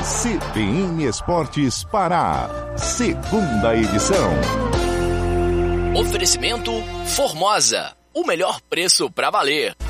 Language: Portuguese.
CBN Esportes Pará, segunda edição. Oferecimento Formosa, o melhor preço para valer.